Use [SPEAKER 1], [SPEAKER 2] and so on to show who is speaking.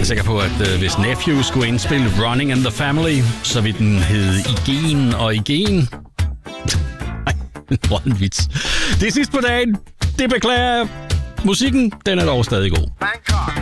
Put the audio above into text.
[SPEAKER 1] sikker på, at hvis Nephew skulle indspille Running in the Family, så ville den hedde Igen og Igen. Hvor en vits. Det er sidst på dagen. Det beklager jeg. Musikken, den er dog stadig god.